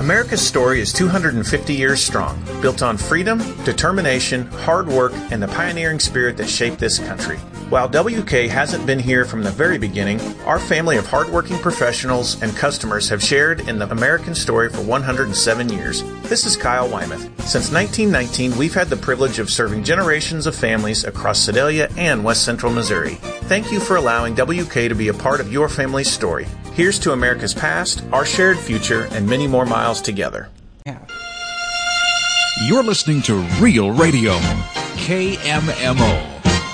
America's story is 250 years strong, built on freedom, determination, hard work, and the pioneering spirit that shaped this country. While WK hasn't been here from the very beginning, our family of hardworking professionals and customers have shared in the American story for 107 years. This is Kyle Wymuth. Since 1919, we've had the privilege of serving generations of families across Sedalia and West Central Missouri. Thank you for allowing WK to be a part of your family's story. Here's to America's past, our shared future, and many more miles together. You're listening to Real Radio, KMMO.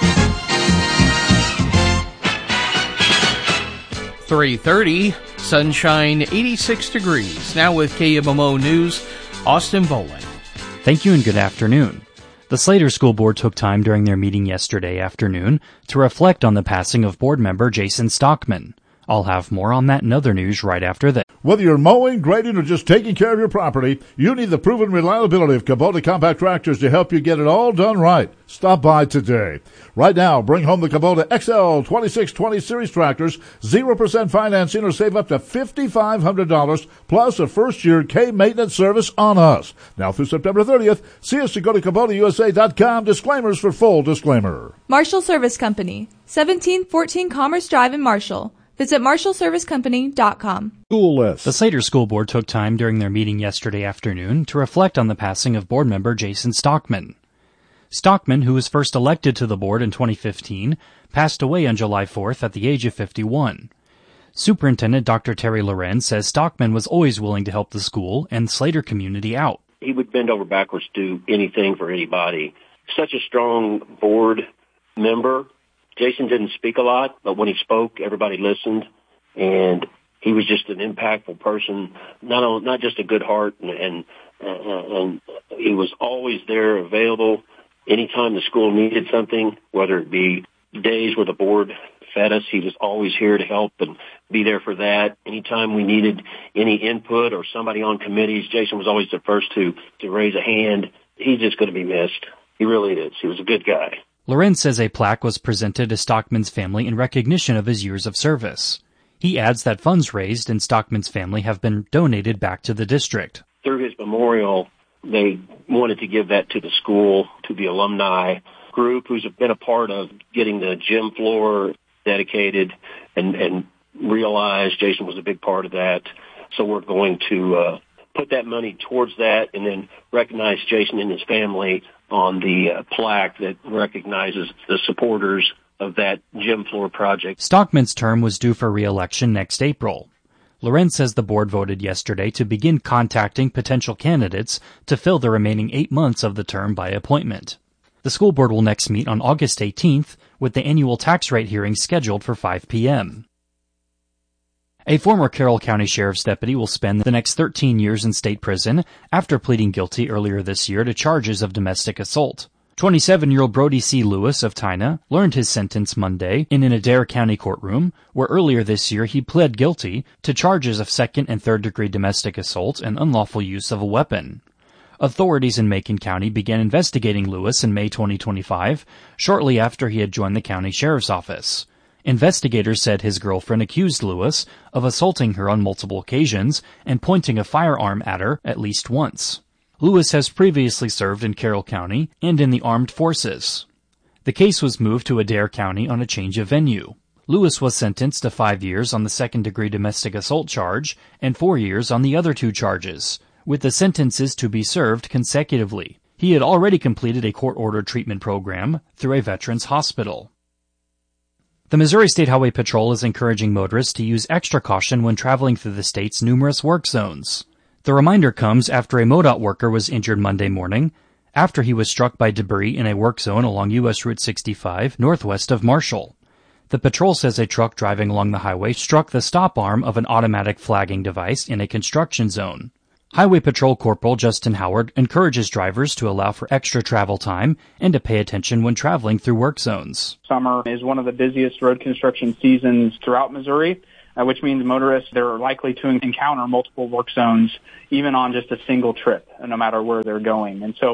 3:30, sunshine, 86 degrees. Now with KMMO News, Austin Bowling. Thank you and good afternoon. The Slater School Board took time during their meeting yesterday afternoon to reflect on the passing of board member Jason Stockman. I'll have more on that and other news right after this. Whether you're mowing, grading, or just taking care of your property, you need the proven reliability of Kubota compact tractors to help you get it all done right. Stop by today. Right now, bring home the Kubota XL 2620 Series tractors, 0% financing, or save up to $5,500 plus a first-year K-maintenance service on us. Now through September 30th, see us to go to KubotaUSA.com. Disclaimers for full disclaimer. Marshall Service Company, 1714 Commerce Drive in Marshall. Visit MarshallServiceCompany.com. School list. The Slater School Board took time during their meeting yesterday afternoon to reflect on the passing of board member Jason Stockman. Stockman, who was first elected to the board in 2015, passed away on July 4th at the age of 51. Superintendent Dr. Terry Lorenz says Stockman was always willing to help the school and Slater community out. He would bend over backwards to do anything for anybody. Such a strong board member. Jason didn't speak a lot, but when he spoke, everybody listened, and he was just an impactful person, not just a good heart, and he was always there, available anytime the school needed something, whether it be days where the board fed us, he was always here to help and be there for that. Anytime we needed any input or somebody on committees, Jason was always the first to raise a hand. He's just going to be missed. He really is. He was a good guy. Lorenz says a plaque was presented to Stockman's family in recognition of his years of service. He adds that funds raised in Stockman's family have been donated back to the district. Through his memorial, they wanted to give that to the school, to the alumni group who's been a part of getting the gym floor dedicated and realized Jason was a big part of that. So we're going to put that money towards that and then recognize Jason and his family on the plaque that recognizes the supporters of that gym floor project. Stockman's term was due for re-election next April. Lorenz says the board voted yesterday to begin contacting potential candidates to fill the remaining 8 months of the term by appointment. The school board will next meet on August 18th, with the annual tax rate hearing scheduled for 5 p.m. A former Carroll County Sheriff's deputy will spend the next 13 years in state prison after pleading guilty earlier this year to charges of domestic assault. 27-year-old Brody C. Lewis of Tyna learned his sentence Monday in an Adair County courtroom, where earlier this year he pled guilty to charges of second- and third-degree domestic assault and unlawful use of a weapon. Authorities in Macon County began investigating Lewis in May 2025, shortly after he had joined the county sheriff's office. Investigators said his girlfriend accused Lewis of assaulting her on multiple occasions and pointing a firearm at her at least once. Lewis has previously served in Carroll County and in the armed forces. The case was moved to Adair County on a change of venue. Lewis was sentenced to 5 years on the second-degree domestic assault charge and 4 years on the other 2 charges, with the sentences to be served consecutively. He had already completed a court-ordered treatment program through a veterans hospital. The Missouri State Highway Patrol is encouraging motorists to use extra caution when traveling through the state's numerous work zones. The reminder comes after a MoDOT worker was injured Monday morning after he was struck by debris in a work zone along U.S. Route 65 northwest of Marshall. The patrol says a truck driving along the highway struck the stop arm of an automatic flagging device in a construction zone. Highway Patrol Corporal Justin Howard encourages drivers to allow for extra travel time and to pay attention when traveling through work zones. Summer is one of the busiest road construction seasons throughout Missouri, which means motorists, they're likely to encounter multiple work zones even on just a single trip, no matter where they're going. And so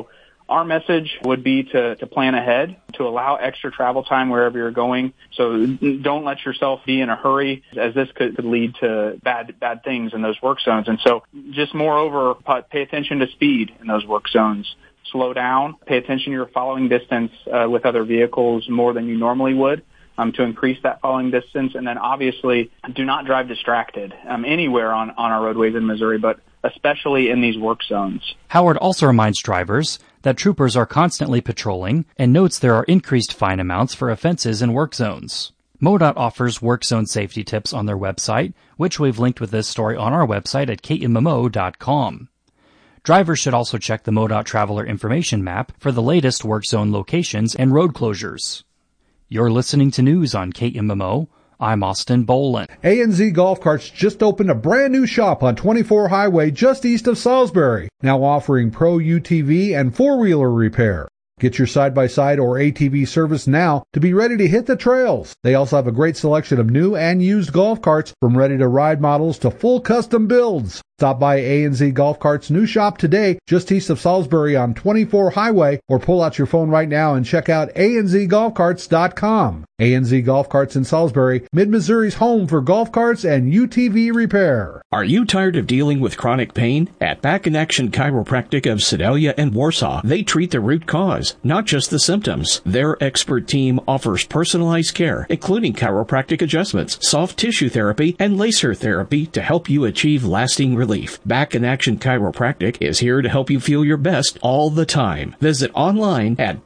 Our message would be to plan ahead, to allow extra travel time wherever you're going. So don't let yourself be in a hurry, as this could lead to bad things in those work zones. And so just moreover, pay attention to speed in those work zones. Slow down, pay attention to your following distance with other vehicles more than you normally would to increase that following distance. And then obviously do not drive distracted anywhere on our roadways in Missouri, but especially in these work zones. Howard also reminds drivers that troopers are constantly patrolling and notes there are increased fine amounts for offenses in work zones. MoDOT offers work zone safety tips on their website, which we've linked with this story on our website at kmmo.com. Drivers should also check the MoDOT Traveler Information Map for the latest work zone locations and road closures. You're listening to news on KMMO. I'm Austin Boland. A&Z Golf Carts just opened a brand new shop on 24 Highway just east of Salisbury, now offering Pro UTV and four-wheeler repair. Get your side-by-side or ATV service now to be ready to hit the trails. They also have a great selection of new and used golf carts, from ready-to-ride models to full custom builds. Stop by A&Z Golf Carts' new shop today, just east of Salisbury on 24 Highway, or pull out your phone right now and check out anzgolfcarts.com. A&Z Golf Carts in Salisbury, Mid-Missouri's home for golf carts and UTV repair. Are you tired of dealing with chronic pain? At Back in Action Chiropractic of Sedalia and Warsaw, they treat the root cause, not just the symptoms. Their expert team offers personalized care, including chiropractic adjustments, soft tissue therapy, and laser therapy to help you achieve lasting relief. Back in Action Chiropractic is here to help you feel your best all the time. Visit online at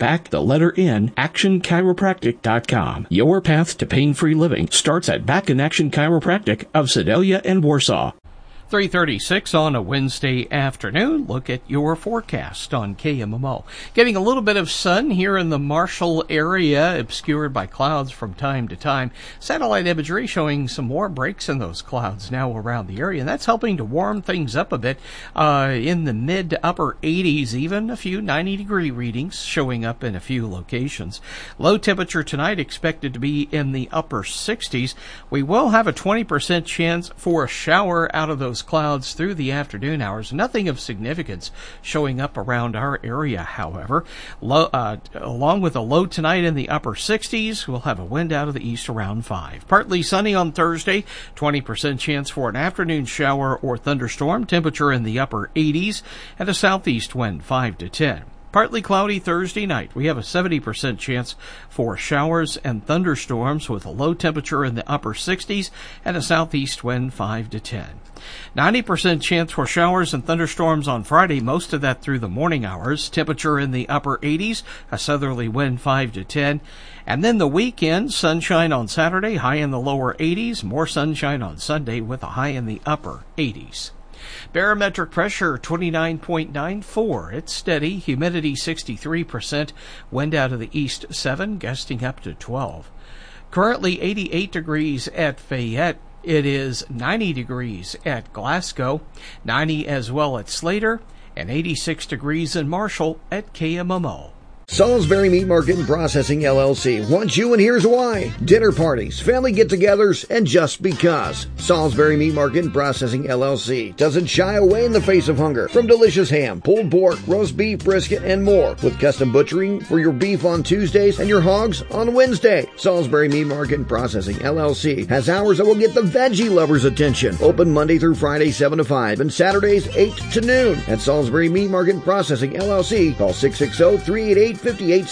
actionchiropractic.com. Your path to pain-free living starts at Back in Action Chiropractic of Sedalia and Warsaw. 3:36 on a Wednesday afternoon. Look at your forecast on KMMO. Getting a little bit of sun here in the Marshall area, obscured by clouds from time to time. Satellite imagery showing some more breaks in those clouds now around the area, and that's helping to warm things up a bit in the mid to upper 80s, even a few 90-degree readings showing up in a few locations. Low temperature tonight expected to be in the upper 60s. We will have a 20% chance for a shower out of those clouds through the afternoon hours. Nothing of significance showing up around our area, however. Along with a low tonight in the upper 60s, we'll have a wind out of the east around 5. Partly sunny on Thursday, 20% chance for an afternoon shower or thunderstorm, temperature in the upper 80s, and a southeast wind 5 to 10. Partly cloudy Thursday night. We have a 70% chance for showers and thunderstorms with a low temperature in the upper 60s and a southeast wind 5 to 10. 90% chance for showers and thunderstorms on Friday, most of that through the morning hours. Temperature in the upper 80s, a southerly wind 5 to 10. And then the weekend, sunshine on Saturday, high in the lower 80s. More sunshine on Sunday with a high in the upper 80s. Barometric pressure 29.94. It's steady. Humidity 63%. Wind out of the east 7, gusting up to 12. Currently 88 degrees at Fayette. It is 90 degrees at Glasgow, 90 as well at Slater, and 86 degrees in Marshall at KMMO. Salisbury Meat Market and Processing LLC wants you, and here's why. Dinner parties, family get-togethers, and just because. Salisbury Meat Market and Processing LLC doesn't shy away in the face of hunger. From delicious ham, pulled pork, roast beef, brisket, and more. With custom butchering for your beef on Tuesdays and your hogs on Wednesday. Salisbury Meat Market and Processing LLC has hours that will get the veggie lovers' attention. Open Monday through Friday 7 to 5 and Saturdays 8 to noon. At Salisbury Meat Market and Processing LLC, call 660-388-5816.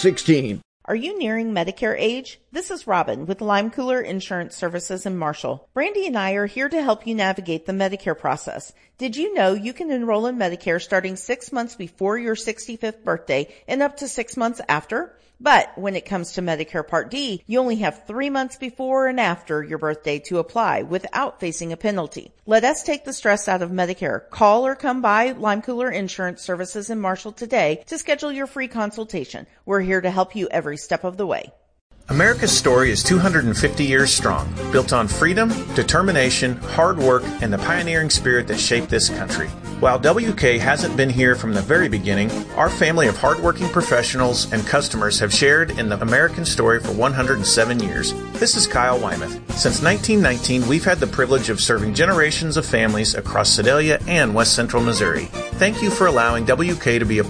Are you nearing Medicare age? This is Robin with Lime Cooler Insurance Services in Marshall. Brandy and I are here to help you navigate the Medicare process. Did you know you can enroll in Medicare starting 6 months before your 65th birthday and up to 6 months after? But when it comes to Medicare Part D, you only have 3 months before and after your birthday to apply without facing a penalty. Let us take the stress out of Medicare. Call or come by Lime Cooler Insurance Services in Marshall today to schedule your free consultation. We're here to help you every step of the way. America's story is 250 years strong, built on freedom, determination, hard work, and the pioneering spirit that shaped this country. While WK hasn't been here from the very beginning, our family of hardworking professionals and customers have shared in the American story for 107 years. This is Kyle Wymuth. Since 1919, we've had the privilege of serving generations of families across Sedalia and West Central Missouri. Thank you for allowing WK to be a